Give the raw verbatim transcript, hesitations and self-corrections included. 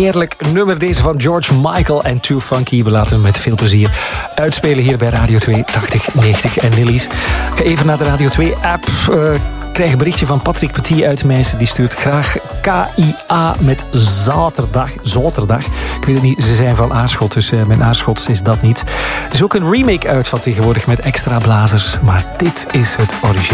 heerlijk nummer deze van George Michael en Too Funky. We laten hem met veel plezier uitspelen hier bij Radio twee tachtig negentig en Nillies. Ga even naar de Radio twee app. Uh, krijg een berichtje van Patrick Petit uit Meissen. Die stuurt graag K I A met zaterdag. Zaterdag. Ik weet het niet, ze zijn van Aarschot, dus uh, mijn Aarschot is dat niet. Er is ook een remake uit van tegenwoordig met extra blazers. Maar dit is het origineel.